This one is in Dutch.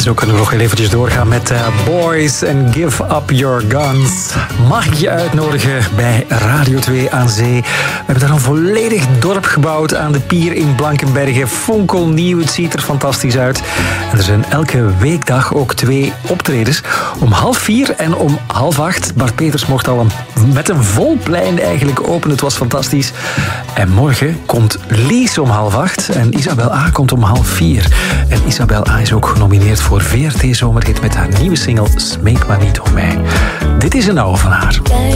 Zo kunnen we nog heel eventjes doorgaan met Boys and Give Up Your Guns. Mag ik je uitnodigen bij Radio 2 aan Zee? We hebben daar een volledig dorp gebouwd aan de pier in Blankenberge. Fonkelnieuw, het ziet er fantastisch uit. En er zijn elke weekdag ook 2 optredens. Om 3:30 en om 7:30. Bart Peters mocht al met een vol plein eigenlijk openen. Het was fantastisch. En morgen komt Lies om 7:30 en Isabel A. komt om 3:30. En Isabel A. is ook genomineerd voor VRT Zomerhit met haar nieuwe single Smeek maar niet om mij. Dit is een oude van haar.